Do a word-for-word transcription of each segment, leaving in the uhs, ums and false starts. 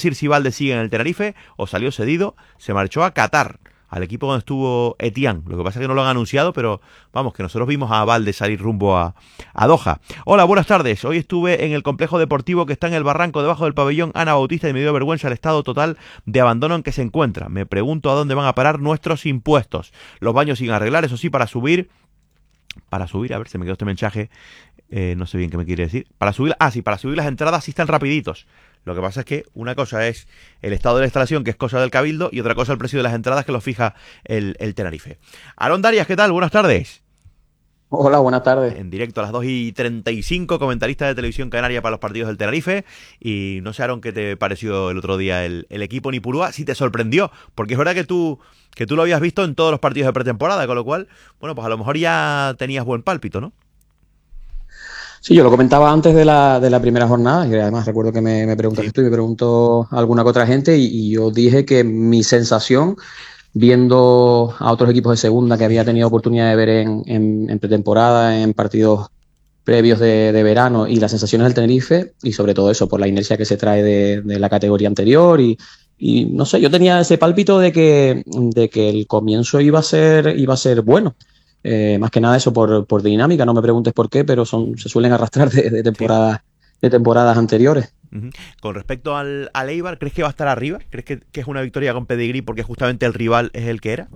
decir si Valde sigue en el Tenerife o salió cedido, se marchó a Qatar, al equipo donde estuvo Etienne. Lo que pasa es que no lo han anunciado, pero vamos, que nosotros vimos a Valde salir rumbo a, a Doha. Hola, buenas tardes. Hoy estuve en el complejo deportivo que está en el barranco debajo del pabellón Ana Bautista y me dio vergüenza el estado total de abandono en que se encuentra. Me pregunto a dónde van a parar nuestros impuestos. Los baños sin arreglar, eso sí, para subir... Para subir, a ver, se me quedó este mensaje, eh, no sé bien qué me quiere decir. Para subir, ah, sí, para subir las entradas sí están rapiditos. Lo que pasa es que una cosa es el estado de la instalación, que es cosa del Cabildo, y otra cosa el precio de las entradas, que lo fija el, el Tenerife. Aarón Darias, ¿qué tal? Buenas tardes. Hola, buenas tardes. En directo a las dos y treinta y cinco, comentarista de Televisión Canaria para los partidos del Tenerife. Y no sé, Aarón, ¿qué te pareció el otro día el, el equipo Nipurúa? Si te sorprendió, porque es verdad que tú, que tú lo habías visto en todos los partidos de pretemporada, con lo cual, bueno, pues a lo mejor ya tenías buen pálpito, ¿no? Sí, yo lo comentaba antes de la, de la primera jornada, y además recuerdo que me, me preguntaste Sí. tú y me preguntó alguna que otra gente, y, y yo dije que mi sensación, viendo a otros equipos de segunda que había tenido oportunidad de ver en, en, en pretemporada, en partidos previos de, de verano, y las sensaciones del Tenerife, y sobre todo eso, por la inercia que se trae de, de la categoría anterior, y, y no sé, yo tenía ese pálpito de que, de que el comienzo iba a ser, iba a ser bueno. Eh, más que nada eso por, por dinámica, no me preguntes por qué, pero son, se suelen arrastrar de, de Sí. temporadas, de temporadas anteriores. Uh-huh. Con respecto al, al Eibar, ¿crees que va a estar arriba? ¿Crees que, que es una victoria con pedigrí porque justamente el rival es el que era?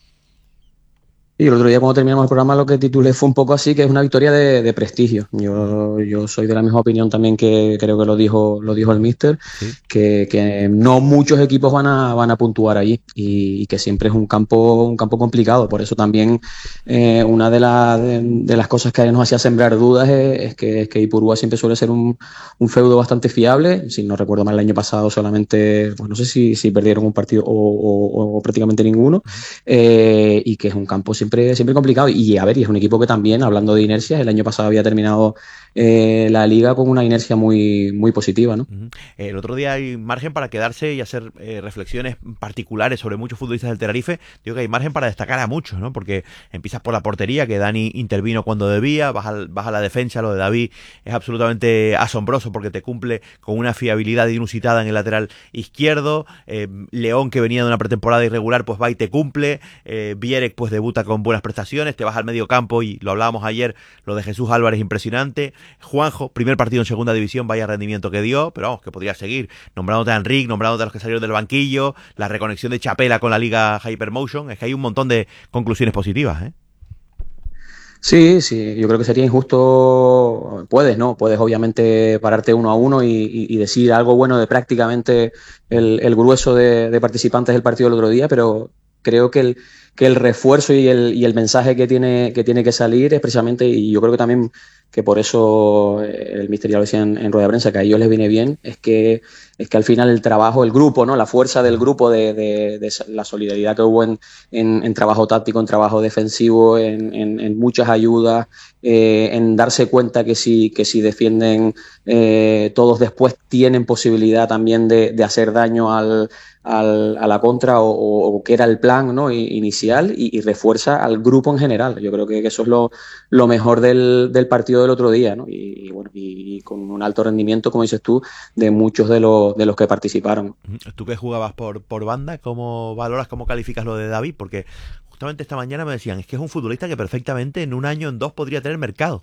Y el otro día cuando terminamos el programa lo que titulé fue un poco así, que es una victoria de, de prestigio. Yo, yo soy de la misma opinión también, que creo que lo dijo, lo dijo el míster, Sí. que, que no muchos equipos van a, van a puntuar allí, y, y que siempre es un campo, un campo complicado. Por eso también eh, una de, la, de, de las cosas que nos hacía sembrar dudas es, es que, es que Ipurúa siempre suele ser un, un feudo bastante fiable. Si no recuerdo mal, el año pasado solamente, pues no sé si, si perdieron un partido o, o, o prácticamente ninguno, Uh-huh. eh, y que es un campo siempre, siempre complicado. Y a ver, y es un equipo que también, hablando de inercias, el año pasado había terminado eh, la liga con una inercia muy, muy positiva, ¿no? Uh-huh. El otro día hay margen para quedarse y hacer eh, reflexiones particulares sobre muchos futbolistas del Tenerife. Digo que hay margen para destacar a muchos, ¿no? Porque empiezas por la portería, que Dani intervino cuando debía, vas a, vas a la defensa, lo de David es absolutamente asombroso porque te cumple con una fiabilidad inusitada en el lateral izquierdo. Eh, León, que venía de una pretemporada irregular, pues va y te cumple. Eh, Vierek, pues debuta con buenas prestaciones, te vas al medio campo y lo hablábamos ayer, lo de Jesús Álvarez impresionante. Juanjo, primer partido en segunda división, vaya rendimiento que dio, pero vamos, que podría seguir, nombrándote a Enric, nombrándote a los que salieron del banquillo, la reconexión de Chapela con la liga Hypermotion. Es que hay un montón de conclusiones positivas, ¿eh? Sí, sí, yo creo que sería injusto. Puedes, ¿no? Puedes obviamente pararte uno a uno y, y, y decir algo bueno de prácticamente el, el grueso de, de participantes del partido del otro día, pero creo que el, que el refuerzo y el, y el mensaje que tiene, que tiene que salir es precisamente, y yo creo que también que por eso el míster ya lo decía en, en rueda de prensa, que a ellos les viene bien, es que, es que al final el trabajo, el grupo, ¿no? La fuerza del grupo, de, de, de la solidaridad que hubo en, en, en trabajo táctico, en trabajo defensivo, en, en, en muchas ayudas, eh, en darse cuenta que si, que si defienden eh, todos después tienen posibilidad también de, de hacer daño al, al, a la contra, o, o, o que era el plan, ¿no? inicial, y, y refuerza al grupo en general. Yo creo que, que eso es lo, lo mejor del, del partido del otro día, ¿no? Y, y bueno, y, y con un alto rendimiento, como dices tú, de muchos de los, de los que participaron. Tú que jugabas por, por banda, ¿cómo valoras, cómo calificas lo de David? Porque justamente esta mañana me decían, es que es un futbolista que perfectamente en un año, en dos, podría tener mercado.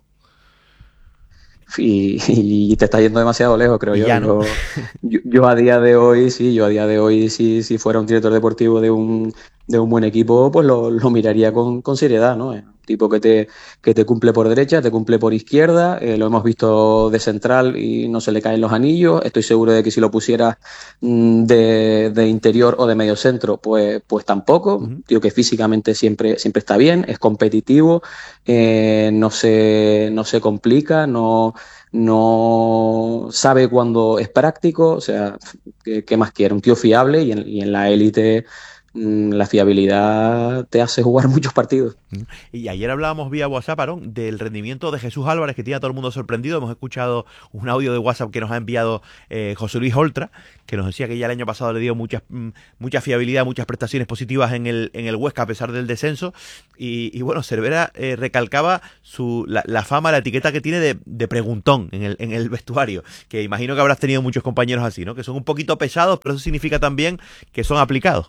Y, y te está yendo demasiado lejos, creo Y yo. ya, ¿no? Yo, yo. Yo a día de hoy, sí, yo a día de hoy, si, si fuera un director deportivo de un, de un buen equipo, pues lo, lo miraría con, con seriedad, ¿no? Es un tipo que te, que te cumple por derecha, te cumple por izquierda, eh, lo hemos visto de central y no se le caen los anillos. Estoy seguro de que si lo pusiera mm, de, de interior o de medio centro, pues, pues tampoco. Uh-huh. Tío que físicamente siempre, siempre está bien, es competitivo, eh, no se, no se complica, no, no sabe cuándo es práctico. O sea, ¿qué, qué más quiere? Un tío fiable, y en, y en la élite mm, la fiabilidad te hace jugar muchos partidos. Y ayer hablábamos vía WhatsApp, Aarón, del rendimiento de Jesús Álvarez, que tiene a todo el mundo sorprendido. Hemos escuchado un audio de WhatsApp que nos ha enviado eh, José Luis Oltra, que nos decía que ya el año pasado le dio muchas, mm, mucha fiabilidad, muchas prestaciones positivas en el, en el Huesca a pesar del descenso. Y, y bueno, Cervera eh, recalcaba su, la, la fama, la etiqueta que tiene de, de preguntón en el, en el vestuario, que imagino que habrás tenido muchos compañeros así, ¿no? Que son un poquito pesados, pero eso significa también que son aplicados.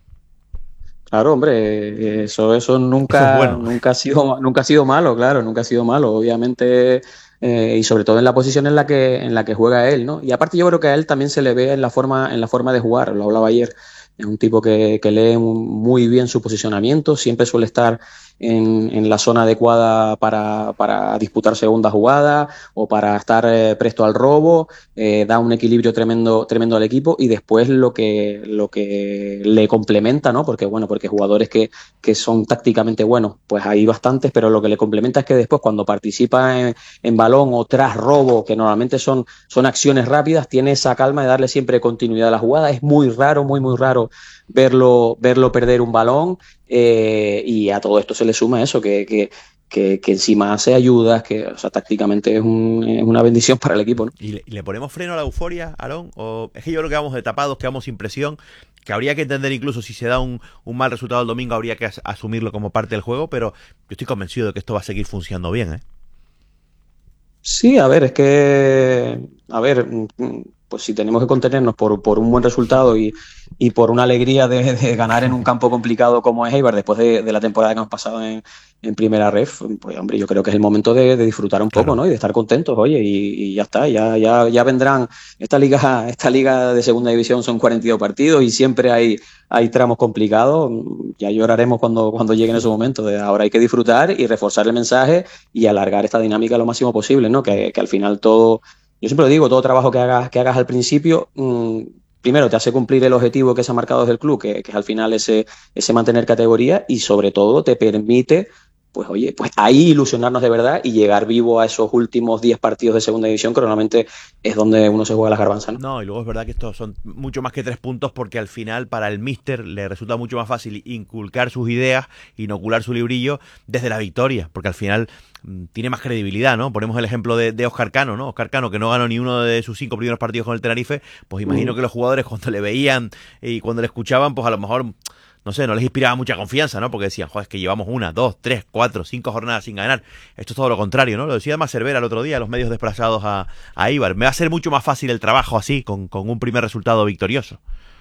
Claro, hombre, eso, eso Eso es nunca, bueno. nunca ha sido, nunca ha sido malo, claro, nunca ha sido malo, obviamente, eh, y sobre todo en la posición en la que, en la que juega él, ¿no? Y aparte yo creo que a él también se le ve en la forma, en la forma de jugar, lo hablaba ayer, es un tipo que, que lee muy bien su posicionamiento, siempre suele estar en, en la zona adecuada para, para disputar segunda jugada o para estar eh, presto al robo, eh, da un equilibrio tremendo, tremendo al equipo y después lo que, lo que le complementa, ¿no? Porque bueno, porque jugadores que, que son tácticamente buenos, pues hay bastantes, pero lo que le complementa es que después cuando participa en, en balón o tras robo, que normalmente son, son acciones rápidas, tiene esa calma de darle siempre continuidad a la jugada. Es muy raro, muy, muy raro verlo, verlo perder un balón eh, y a todo esto se le suma eso, que, que que, que encima hace ayudas, que o sea, tácticamente es, un, es una bendición para el equipo, ¿no? ¿Y le, y le ponemos freno a la euforia, Aarón? ¿O es que yo creo que vamos de tapados, que vamos sin presión, que habría que entender incluso si se da un, un mal resultado el domingo, habría que as asumirlo como parte del juego, pero yo estoy convencido de que esto va a seguir funcionando bien, ¿eh? Sí, a ver, es que, a ver, mm, mm, pues si tenemos que contenernos por, por un buen resultado y, y por una alegría de, de ganar en un campo complicado como es Eibar después de, de la temporada que hemos pasado en, en Primera Ref, pues hombre, yo creo que es el momento de, de disfrutar un poco, Claro. ¿no? Y de estar contentos, oye, y, y ya está, ya, ya, ya vendrán, esta liga, esta liga de Segunda División son cuarenta y dos partidos y siempre hay, hay tramos complicados, ya lloraremos cuando, cuando lleguen esos momentos, de ahora hay que disfrutar y reforzar el mensaje y alargar esta dinámica lo máximo posible, ¿no? Que, que al final todo, yo siempre lo digo, todo trabajo que hagas, que hagas al principio, mmm, primero te hace cumplir el objetivo que se ha marcado desde el club, que, que es al final ese, ese mantener categoría y sobre todo te permite, pues oye, pues ahí ilusionarnos de verdad y llegar vivo a esos últimos diez partidos de segunda división, que normalmente es donde uno se juega las garbanzas, ¿no? No, y luego es verdad que estos son mucho más que tres puntos porque al final para el míster le resulta mucho más fácil inculcar sus ideas, inocular su librillo desde la victoria, porque al final mm, tiene más credibilidad, ¿no? Ponemos el ejemplo de, de Óscar Cano, ¿no? Óscar Cano, que no ganó ni uno de sus cinco primeros partidos con el Tenerife, pues imagino Mm. que los jugadores cuando le veían y cuando le escuchaban, pues a lo mejor no sé, no les inspiraba mucha confianza, ¿no? Porque decían, joder, es que llevamos una, dos, tres, cuatro, cinco jornadas sin ganar. Esto es todo lo contrario, ¿no? Lo decía además Cervera el otro día, los medios desplazados a, a Eibar. Me va a ser mucho más fácil el trabajo así, con, con un primer resultado victorioso.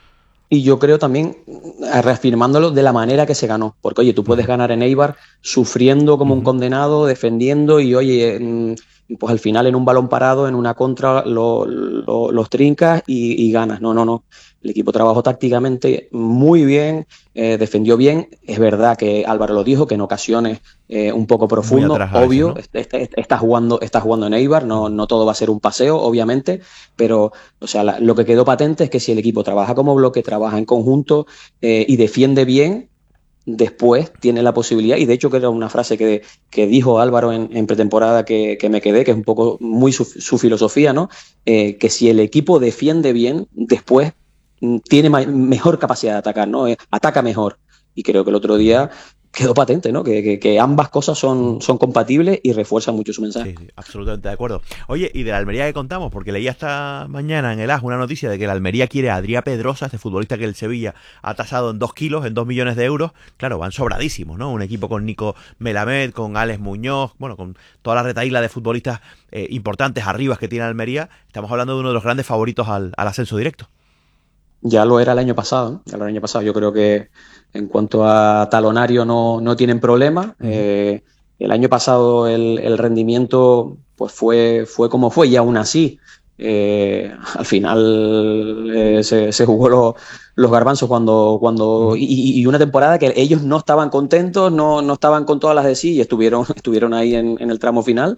Y yo creo también, eh, reafirmándolo de la manera que se ganó. Porque, oye, tú Uh puedes -huh, ganar en Eibar sufriendo como uh un -huh. condenado, defendiendo y, oye, mm, pues al final en un balón parado, en una contra, lo, lo, los trincas y, y ganas. No, no, no. El equipo trabajó tácticamente muy bien, eh, defendió bien. Es verdad que Álvaro lo dijo, que en ocasiones eh, un poco Muy profundo, atrás a veces, obvio, ¿no? está, está, jugando, está jugando en Eibar, Uh no, -huh. no todo va a ser un paseo, obviamente, pero o sea, la, lo que quedó patente es que si el equipo trabaja como bloque, trabaja en conjunto eh, y defiende bien, después tiene la posibilidad, y de hecho que era una frase que, que dijo Álvaro en, en pretemporada que, que, me quedé, que es un poco muy su, su filosofía, ¿no? Eh, que si el equipo defiende bien, después mm, tiene ma mejor capacidad de atacar, ¿no? Eh, ataca mejor. Y creo que el otro Uh -huh. día quedó patente, ¿no? Que, que, que ambas cosas Uh -huh. son, son compatibles y refuerzan mucho su mensaje. Sí, sí, absolutamente de acuerdo. Oye, y de la Almería que contamos, porque leía esta mañana en el A S una noticia de que la Almería quiere a Adrià Pedrosa, este futbolista que el Sevilla ha tasado en dos kilos, en dos millones de euros. Claro, van sobradísimos, ¿no? Un equipo con Nico Melamed, con Alex Muñoz, bueno, con toda la retaíla de futbolistas eh, importantes arriba que tiene Almería. Estamos hablando de uno de los grandes favoritos al, al ascenso directo. Ya lo era el año pasado, ¿no? Ya lo era el año pasado. Yo creo que en cuanto a talonario no, no tienen problema. Uh -huh. Eh, el año pasado el, el, rendimiento pues fue, fue como fue y aún así eh, al final eh, se, se, jugó lo, los garbanzos cuando, Uh cuando -huh. y, y, una temporada que ellos no estaban contentos, no, no estaban con todas las de sí y estuvieron, estuvieron ahí en, en el tramo final.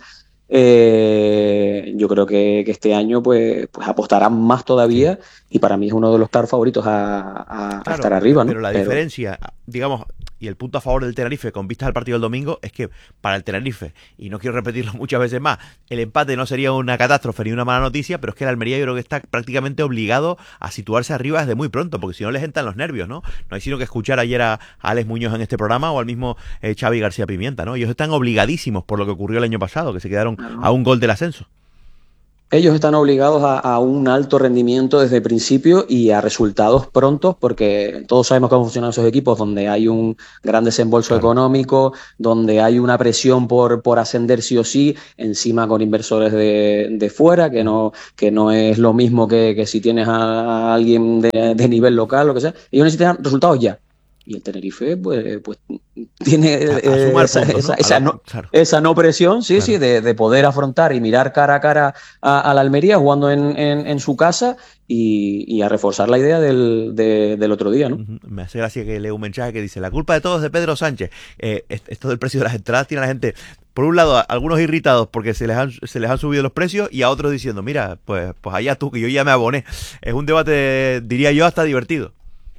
Eh, yo creo que, que este año pues, pues apostarán más Sí. todavía y para mí es uno de los claros favoritos a, a, a Claro, estar arriba, ¿no? pero la Pero diferencia, digamos, y el punto a favor del Tenerife con vistas al partido del domingo es que para el Tenerife, y no quiero repetirlo muchas veces más, el empate no sería una catástrofe ni una mala noticia, pero es que el Almería yo creo que está prácticamente obligado a situarse arriba desde muy pronto, porque si no les entran los nervios, ¿no? No hay sino que escuchar ayer a, a Alex Muñoz en este programa o al mismo eh, Xavi García Pimienta, ¿no? Ellos están obligadísimos por lo que ocurrió el año pasado, que se quedaron a un gol del ascenso. Ellos están obligados a, a un alto rendimiento desde el principio y a resultados prontos, porque todos sabemos cómo funcionan esos equipos, donde hay un gran desembolso claro. económico, donde hay una presión por, por ascender sí o sí, encima con inversores de, de fuera, que no, que no es lo mismo que, que si tienes a, a alguien de, de nivel local, lo que sea. Ellos necesitan resultados ya. Y el Tenerife, pues, pues tiene eh, esa, puntos, esa, ¿no? Esa, no, claro. esa no presión, sí, claro. sí, de, de poder afrontar y mirar cara a cara a, a la Almería jugando en, en, en su casa y, y a reforzar la idea del, de, del otro día, ¿no? Uh-huh. Me hace gracia que leo un mensaje que dice: la culpa de todo es de Pedro Sánchez. Eh, esto del precio de las entradas tiene a la gente, por un lado, a algunos irritados porque se les han, se les han subido los precios y a otros diciendo, mira, pues, pues allá tú, que yo ya me aboné. Es un debate, diría yo, hasta divertido.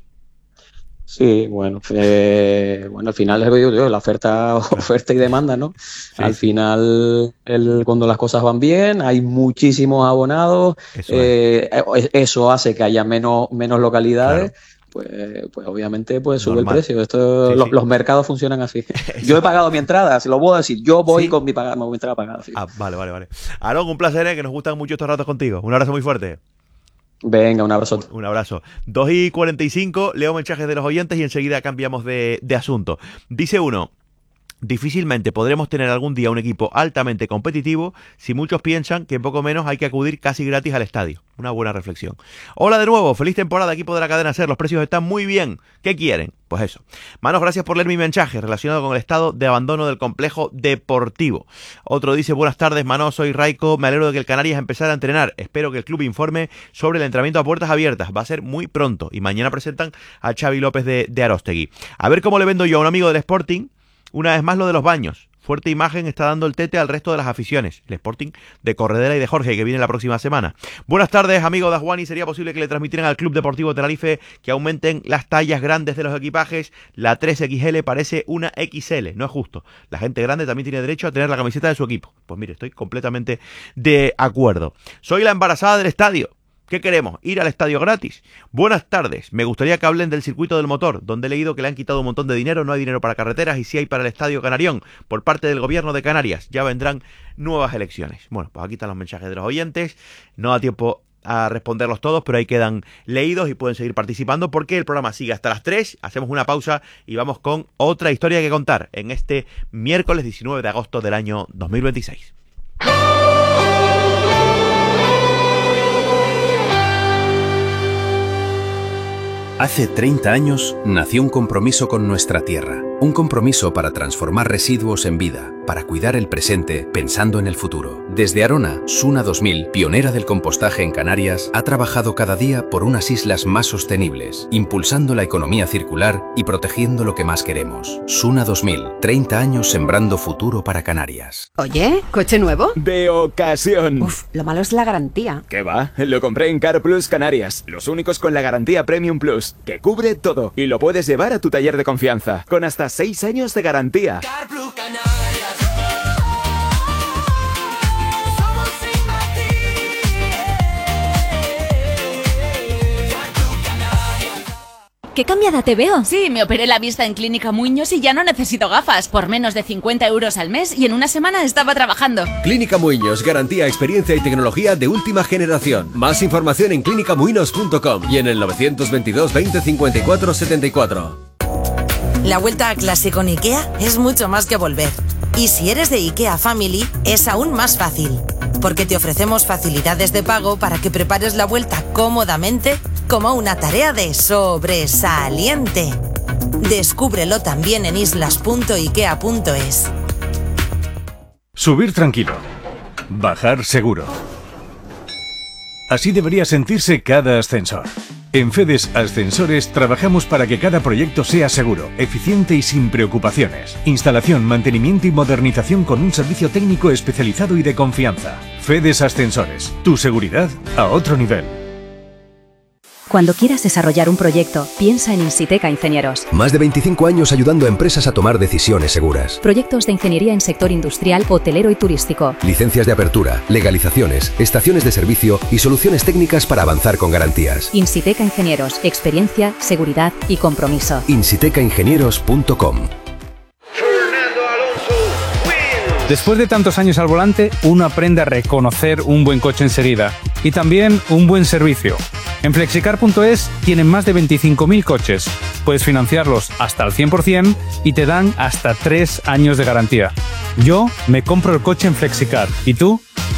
Sí, bueno, eh, bueno, al final es lo que digo yo, la oferta, oferta y demanda, ¿no? Sí, al sí. final, el, cuando las cosas van bien, hay muchísimos abonados, eso, eh, es. eso hace que haya menos, menos localidades. Claro. Pues, pues obviamente pues sube Normal. el precio. Esto, sí, los, sí. los mercados funcionan así. Yo he pagado mi entrada, se lo puedo decir. Yo voy ¿Sí? con mi, paga, mi entrada pagada. Sí. Ah, vale, vale, vale. Aaron, un placer, ¿eh? Que nos gustan mucho estos ratos contigo. Un abrazo muy fuerte. Venga, un abrazo. Un, un abrazo. dos y cuarenta y cinco, leo mensajes de los oyentes y enseguida cambiamos de, de asunto. Dice uno: difícilmente podremos tener algún día un equipo altamente competitivo si muchos piensan que poco menos hay que acudir casi gratis al estadio. Una buena reflexión. Hola de nuevo, feliz temporada equipo de la cadena SER, los precios están muy bien. ¿Qué quieren? Pues eso. Manos, gracias por leer mi mensaje relacionado con el estado de abandono del complejo deportivo. Otro dice: buenas tardes, Manos, soy Raico, me alegro de que el Canarias empezara a entrenar. Espero que el club informe sobre el entrenamiento a puertas abiertas. Va a ser muy pronto. Y mañana presentan a Xavi López de, de Aróstegui. A ver cómo le vendo yo a un amigo del Sporting. Una vez más lo de los baños. Fuerte imagen está dando el tete al resto de las aficiones. El Sporting de Corredera y de Jorge, que viene la próxima semana. Buenas tardes, amigo de Juani. ¿Sería posible que le transmitieran al Club Deportivo Tenerife que aumenten las tallas grandes de los equipajes? La tres equis ele parece una equis ele. No es justo. La gente grande también tiene derecho a tener la camiseta de su equipo. Pues mire, estoy completamente de acuerdo. Soy la embarazada del estadio. ¿Qué queremos? ¿Ir al estadio gratis? Buenas tardes. Me gustaría que hablen del circuito del motor, donde he leído que le han quitado un montón de dinero, no hay dinero para carreteras y sí hay para el estadio Canarión, por parte del gobierno de Canarias. Ya vendrán nuevas elecciones. Bueno, pues aquí están los mensajes de los oyentes. No da tiempo a responderlos todos, pero ahí quedan leídos y pueden seguir participando porque el programa sigue hasta las tres. Hacemos una pausa y vamos con otra historia que contar en este miércoles diecinueve de agosto del año dos mil veintiséis. Hace treinta años nació un compromiso con nuestra tierra, un compromiso para transformar residuos en vida, para cuidar el presente pensando en el futuro. Desde Arona, Suna dos mil, pionera del compostaje en Canarias, ha trabajado cada día por unas islas más sostenibles, impulsando la economía circular y protegiendo lo que más queremos. Suna dos mil, treinta años sembrando futuro para Canarias. Oye, ¿coche nuevo? De ocasión. Uf, lo malo es la garantía. ¿Qué va? Lo compré en Car Plus Canarias, los únicos con la garantía Premium Plus, que cubre todo y lo puedes llevar a tu taller de confianza, con hasta seis años de garantía. Car Plus Canarias. ¡Qué cambiada te veo! Sí, me operé la vista en Clínica Muñoz y ya no necesito gafas. Por menos de cincuenta euros al mes y en una semana estaba trabajando. Clínica Muñoz, garantía, experiencia y tecnología de última generación. Más información en clínica muñoz punto com y en el novecientos veintidós veinte cincuenta y cuatro setenta y cuatro. La vuelta a clase con IKEA es mucho más que volver. Y si eres de IKEA Family, es aún más fácil. Porque te ofrecemos facilidades de pago para que prepares la vuelta cómodamente como una tarea de sobresaliente. Descúbrelo también en islas punto ikea punto es. Subir tranquilo. Bajar seguro. Así debería sentirse cada ascensor. En FEDES Ascensores trabajamos para que cada proyecto sea seguro, eficiente y sin preocupaciones. Instalación, mantenimiento y modernización con un servicio técnico especializado y de confianza. FEDES Ascensores, tu seguridad a otro nivel. Cuando quieras desarrollar un proyecto, piensa en Insiteca Ingenieros. Más de veinticinco años ayudando a empresas a tomar decisiones seguras. Proyectos de ingeniería en sector industrial, hotelero y turístico. Licencias de apertura, legalizaciones, estaciones de servicio y soluciones técnicas para avanzar con garantías. Insiteca Ingenieros. Experiencia, seguridad y compromiso. insiteca ingenieros punto com. Después de tantos años al volante, uno aprende a reconocer un buen coche enseguida y también un buen servicio. En flexicar punto es tienen más de veinticinco mil coches. Puedes financiarlos hasta el cien por ciento y te dan hasta tres años de garantía. Yo me compro el coche en Flexicar. ¿Y tú?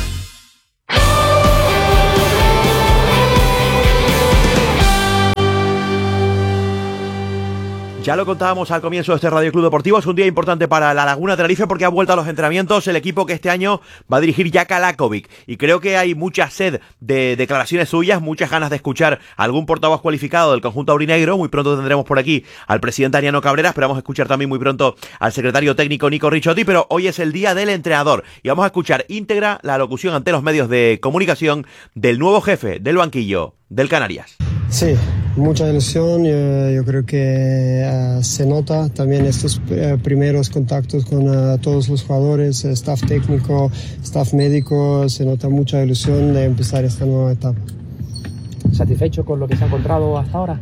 Ya lo contábamos al comienzo de este Radio Club Deportivo, es un día importante para la Laguna Tenerife porque ha vuelto a los entrenamientos el equipo que este año va a dirigir Jaka Lakovic, y creo que hay mucha sed de declaraciones suyas, muchas ganas de escuchar a algún portavoz cualificado del conjunto aurinegro. Muy pronto tendremos por aquí al presidente Ariano Cabrera, esperamos escuchar también muy pronto al secretario técnico Nico Ricciotti, pero hoy es el día del entrenador y vamos a escuchar íntegra la locución ante los medios de comunicación del nuevo jefe del banquillo del Canarias. Sí, mucha ilusión, yo, yo creo que uh, se nota también estos uh, primeros contactos con uh, todos los jugadores, staff técnico, staff médico, se nota mucha ilusión de empezar esta nueva etapa. ¿Satisfecho con lo que se ha encontrado hasta ahora?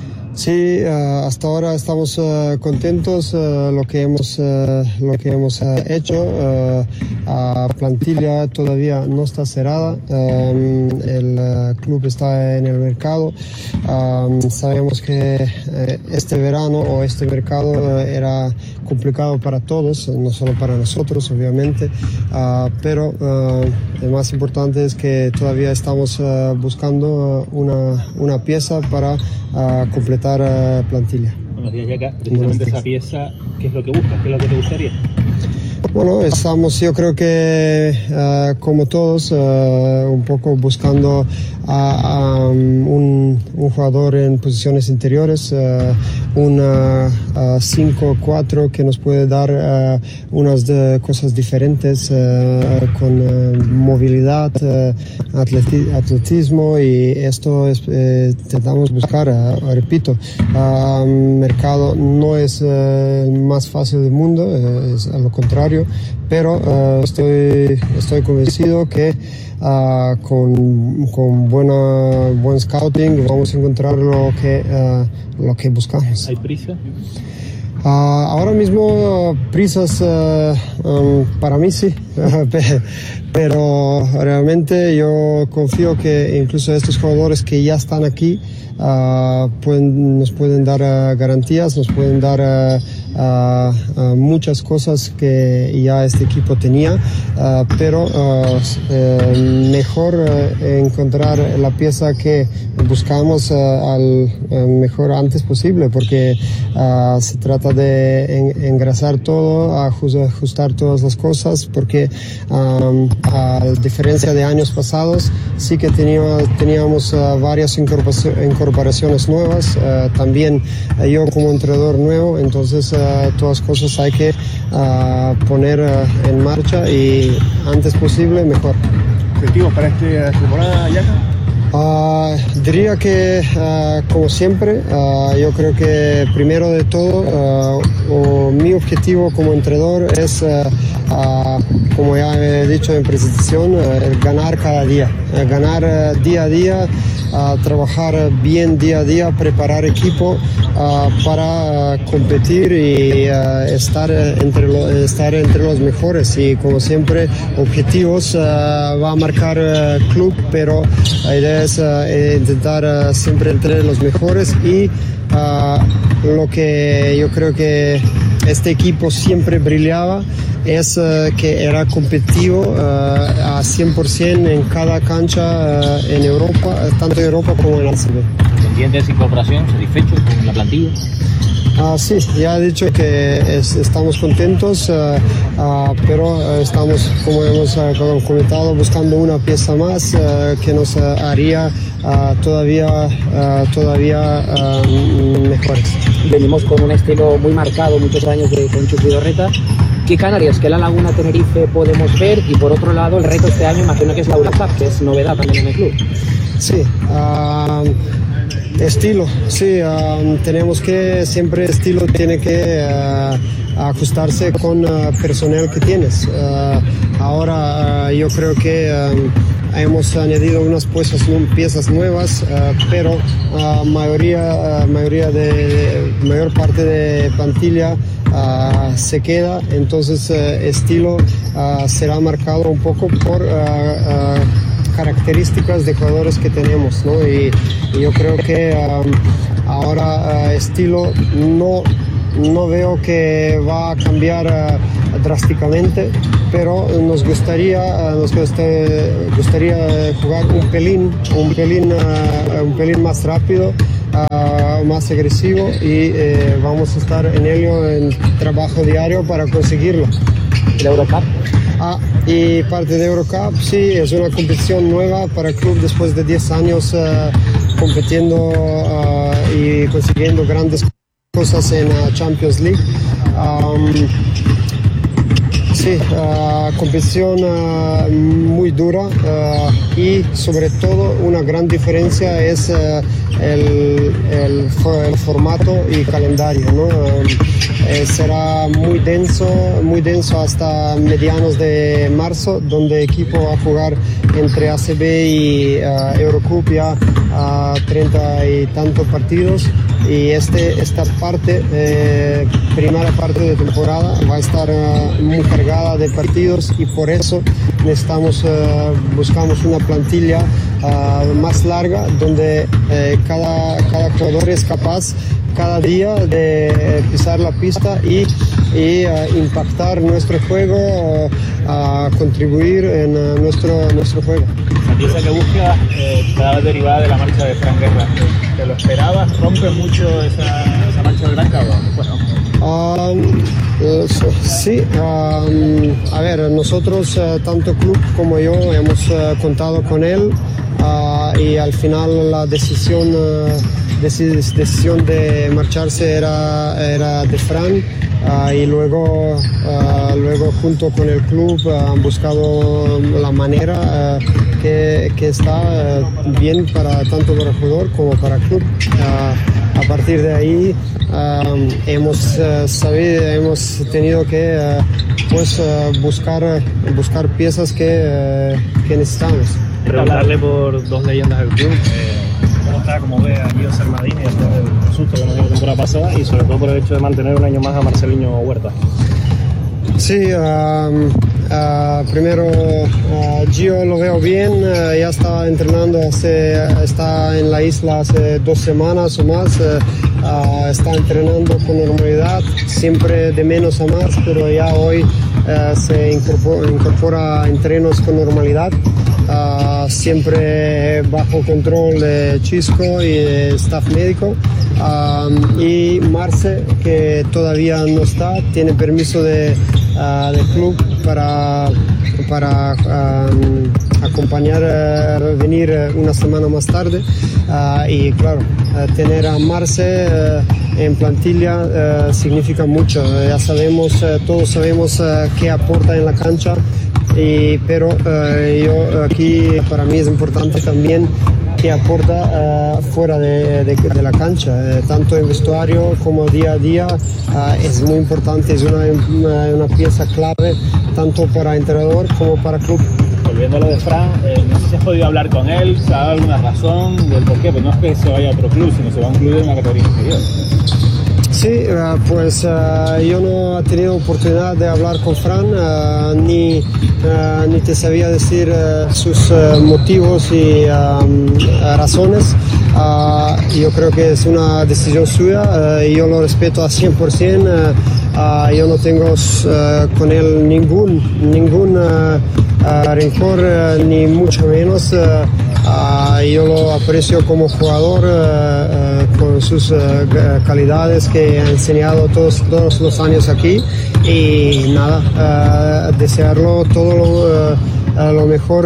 Sí, uh, hasta ahora estamos uh, contentos uh, lo que hemos uh, lo que hemos uh, hecho. Uh, la plantilla todavía no está cerrada. Um, el uh, club está en el mercado. Um, sabemos que uh, este verano o este mercado uh, era complicado para todos, no solo para nosotros, obviamente. Uh, pero uh, lo más importante es que todavía estamos uh, buscando uh, una una pieza para uh, completar Uh, plantilla. Buenos días, Jaka. Precisamente esa pieza, ¿qué es lo que buscas? ¿Qué es lo que te gustaría? Bueno, estamos, yo creo que uh, como todos, uh, un poco buscando a, a un, un jugador en posiciones interiores, uh, una cinco cuatro que nos puede dar uh, unas de cosas diferentes uh, con uh, movilidad, uh, atleti atletismo, y esto es, eh, intentamos buscar, uh, repito, uh, mercado no es uh, el más fácil del mundo, uh, es a lo contrario, pero uh, estoy, estoy convencido que uh, con, con buena, buen scouting vamos a encontrar lo que, uh, lo que buscamos. ¿Hay prisa? Uh, ahora mismo uh, prisas uh, um, para mí sí, pero realmente yo confío que incluso estos jugadores que ya están aquí uh, pueden, nos pueden dar uh, garantías, nos pueden dar uh, uh, uh, muchas cosas que ya este equipo tenía, uh, pero uh, uh, mejor uh, encontrar la pieza que buscamos uh, al uh, mejor antes posible, porque uh, se trata de en, engrasar todo, ajustar todas las cosas, porque um, a diferencia de años pasados sí que teníamos, teníamos uh, varias incorporaciones nuevas, uh, también uh, yo como entrenador nuevo, entonces uh, todas las cosas hay que uh, poner uh, en marcha y antes posible mejor. ¿Objetivos para esta temporada, Jaka? Uh, diría que, uh, como siempre, uh, yo creo que primero de todo, uh, uh, mi objetivo como entrenador es, uh, uh, como ya he dicho en presentación, uh, ganar cada día, uh, ganar uh, día a día, uh, trabajar bien día a día, preparar equipo uh, para uh, competir y uh, estar, entre lo, estar entre los mejores. Y como siempre, objetivos uh, va a marcar uh, club, pero la idea es uh, intentar uh, siempre entre los mejores, y uh, lo que yo creo que este equipo siempre brillaba es uh, que era competitivo uh, a cien por ciento en cada cancha uh, en Europa, tanto en Europa como en A C B. ¿Se sientes incorporación, satisfecho con la plantilla? Uh, sí, ya he dicho que es, estamos contentos, uh, uh, pero uh, estamos, como hemos uh, comentado, buscando una pieza más uh, que nos uh, haría uh, todavía, uh, todavía uh, mejores. Venimos con un estilo muy marcado, muchos años de con Chuck Vidorreta. ¿Qué Canarias, qué la Laguna Tenerife podemos ver? Y por otro lado, el reto este año imagino que es la Europa, que es novedad también en el club. Sí. Uh, Estilo, sí, um, tenemos que, siempre estilo tiene que uh, ajustarse con uh, personal que tienes. Uh, ahora uh, yo creo que um, hemos añadido unas piezas, piezas nuevas, uh, pero uh, mayoría, uh, mayoría de, de, mayor parte de plantilla uh, se queda, entonces uh, estilo uh, será marcado un poco por... Uh, uh, características de jugadores que tenemos, ¿no? Y, y yo creo que um, ahora uh, estilo no, no veo que va a cambiar uh, drásticamente, pero nos gustaría, uh, nos gustaría jugar un pelín, un pelín, uh, un pelín más rápido, uh, más agresivo y uh, vamos a estar en ello en trabajo diario para conseguirlo. ¿La Eurocup? Ah, y parte de Eurocup, sí, es una competición nueva para el club después de diez años uh, compitiendo uh, y consiguiendo grandes cosas en uh, Champions League. Um, sí, uh, competición uh, muy dura uh, y sobre todo una gran diferencia es uh, el, el, el formato y calendario, ¿no? Um, Eh, será muy denso, muy denso hasta medianos de marzo, donde el equipo va a jugar entre A C B y uh, Eurocup ya a uh, treinta y tantos partidos y este, esta parte, eh, primera parte de temporada va a estar uh, muy cargada de partidos y por eso necesitamos, uh, buscamos una plantilla uh, más larga donde uh, cada, cada jugador es capaz cada día de pisar la pista y, y uh, impactar nuestro juego, a uh, uh, contribuir en uh, nuestro, nuestro juego. La pieza que buscas eh, está derivada de la marcha de Fran Guerra. ¿Te lo esperabas? ¿Rompe mucho esa, esa marcha de Blanca? Bueno. Um, uh, sí, um, a ver, nosotros, uh, tanto club como yo, hemos uh, contado con él uh, y al final la decisión... Uh, decisión de marcharse era, era de Fran uh, y luego, uh, luego junto con el club uh, han buscado la manera uh, que, que está uh, bien para tanto para el jugador como para el club. Uh, a partir de ahí uh, hemos, uh, sabido, hemos tenido que uh, pues, uh, buscar, buscar piezas que, uh, que necesitamos. Preguntarle por dos leyendas del club. Eh... ¿Cómo está, como ve a Guido Sermadini después del susto que nos dio la temporada pasada y sobre todo por el hecho de mantener un año más a Marceliño Huerta? Sí, uh, uh, primero uh, Gio lo veo bien, uh, ya está entrenando, hace, está en la isla hace dos semanas o más, uh, uh, está entrenando con normalidad, siempre de menos a más, pero ya hoy uh, se incorpora, incorpora a entrenos con normalidad. Uh, siempre bajo control de Chisco y de staff médico um, y Marce, que todavía no está, tiene permiso de, uh, del club para, para um, acompañar, uh, venir una semana más tarde uh, y claro, uh, tener a Marce uh, en plantilla uh, significa mucho, uh, ya sabemos, uh, todos sabemos uh, qué aporta en la cancha. Y, pero uh, yo aquí para mí es importante también que aporta uh, fuera de, de, de la cancha, uh, tanto en vestuario como día a día, uh, es muy importante, es una, una, una pieza clave tanto para entrenador como para club. Volviendo a lo de Fran, eh, no sé si has podido hablar con él, ¿se ha dado alguna razón del por qué? Pues no es que se vaya a otro club, sino se va a un club de una categoría inferior. Sí, uh, pues uh, yo no he tenido oportunidad de hablar con Fran, uh, ni, uh, ni te sabía decir uh, sus uh, motivos y um, razones. Uh, yo creo que es una decisión suya uh, y yo lo respeto al cien por ciento. Uh, uh, yo no tengo uh, con él ningún, ningún uh, uh, rencor, uh, ni mucho menos. Uh, Uh, yo lo aprecio como jugador uh, uh, con sus uh, calidades que ha enseñado todos, todos los años aquí y nada, uh, desearlo todo lo, uh, lo mejor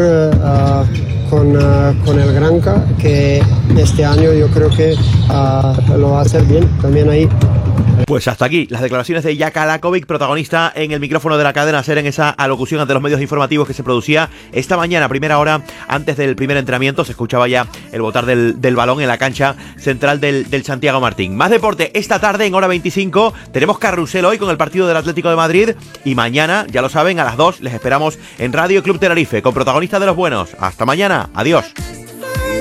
uh, con, uh, con el Granca, que este año yo creo que uh, lo va a hacer bien también ahí. Pues hasta aquí las declaraciones de Jaka Lakovic, protagonista en el micrófono de la cadena SER en esa alocución ante los medios informativos que se producía esta mañana, primera hora antes del primer entrenamiento. Se escuchaba ya el botar del, del balón en la cancha central del, del Santiago Martín. Más deporte esta tarde en hora veinticinco. Tenemos carrusel hoy con el partido del Atlético de Madrid y mañana, ya lo saben, a las dos les esperamos en Radio Club Tenerife con protagonistas de los buenos. Hasta mañana. Adiós.